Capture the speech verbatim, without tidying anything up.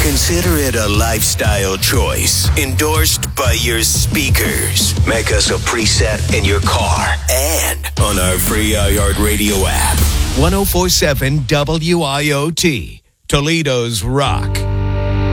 Consider it a lifestyle choice endorsed by your speakers. Make us a preset in your car and on our free iHeartRadio app. ten forty-seven W I O T, Toledo's Rock.